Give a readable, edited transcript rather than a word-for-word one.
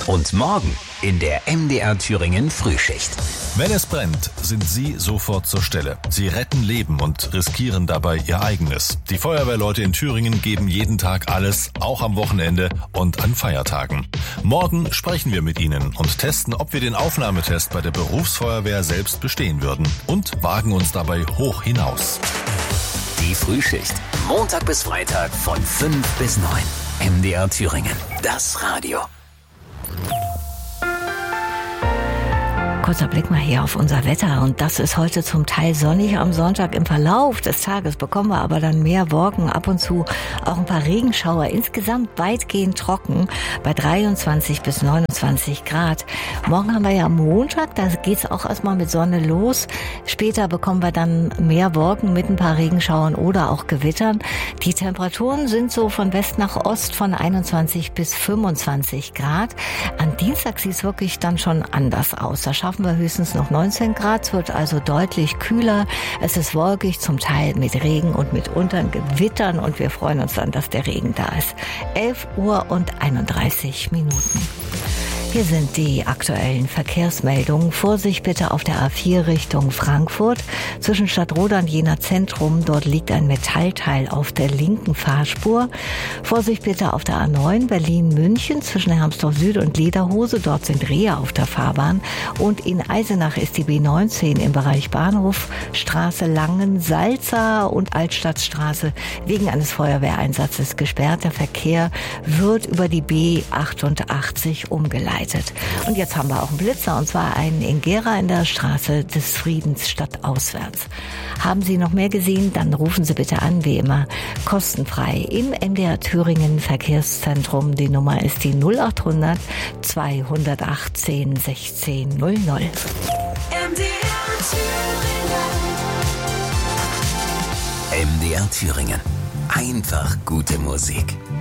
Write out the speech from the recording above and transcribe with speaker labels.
Speaker 1: Und morgen in der MDR Thüringen Frühschicht.
Speaker 2: Wenn es brennt, sind Sie sofort zur Stelle. Sie retten Leben und riskieren dabei Ihr eigenes. Die Feuerwehrleute in Thüringen geben jeden Tag alles, auch am Wochenende und an Feiertagen. Morgen sprechen wir mit Ihnen und testen, ob wir den Aufnahmetest bei der Berufsfeuerwehr selbst bestehen würden und wagen uns dabei hoch hinaus.
Speaker 1: Die Frühschicht. Montag bis Freitag von 5 bis 9. MDR Thüringen. Das Radio.
Speaker 3: Kurzer Blick mal hier auf unser Wetter und das ist heute zum Teil sonnig am Sonntag. Im Verlauf des Tages bekommen wir aber dann mehr Wolken, ab und zu auch ein paar Regenschauer. Insgesamt weitgehend trocken bei 23 bis 29 Grad. Morgen haben wir ja Montag, da geht's auch erstmal mit Sonne los. Später bekommen wir dann mehr Wolken mit ein paar Regenschauern oder auch Gewittern. Die Temperaturen sind so von West nach Ost von 21 bis 25 Grad. Am Dienstag sieht es wirklich dann schon anders aus. Da schaffen wir höchstens noch 19 Grad, es wird also deutlich kühler. Es ist wolkig, zum Teil mit Regen und mitunter Gewittern und wir freuen uns dann, dass der Regen da ist. 11 Uhr und 31 Minuten. Hier sind die aktuellen Verkehrsmeldungen. Vorsicht bitte auf der A4 Richtung Frankfurt. Zwischen Stadtroda und Jena Zentrum, dort liegt ein Metallteil auf der linken Fahrspur. Vorsicht bitte auf der A9 Berlin-München zwischen Hermsdorf Süd und Lederhose. Dort sind Rehe auf der Fahrbahn. Und in Eisenach ist die B19 im Bereich Bahnhof, Straße Langen-Salza und Altstadtstraße wegen eines Feuerwehreinsatzes gesperrt. Der Verkehr wird über die B88 umgeleitet. Und jetzt haben wir auch einen Blitzer, und zwar einen in Gera in der Straße des Friedens stadtauswärts. Haben Sie noch mehr gesehen? Dann rufen Sie bitte an, wie immer, kostenfrei im MDR Thüringen Verkehrszentrum. Die Nummer ist die 0800 218 16 00.
Speaker 4: MDR Thüringen.
Speaker 1: MDR Thüringen. Einfach gute Musik.